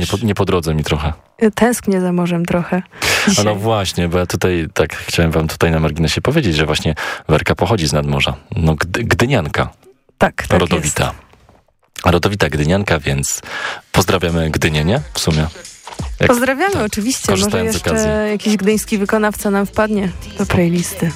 nie po drodze mi trochę. Tęsknię za morzem trochę. A no właśnie, bo ja tutaj tak chciałem wam tutaj na marginesie powiedzieć, że właśnie Werka pochodzi z nadmorza. No gdynianka. Tak rodowita. jest. Rodowita gdynianka, więc pozdrawiamy Gdynię, nie? W sumie. Pozdrawiamy oczywiście. Może jeszcze jakiś gdyński wykonawca nam wpadnie do playlisty.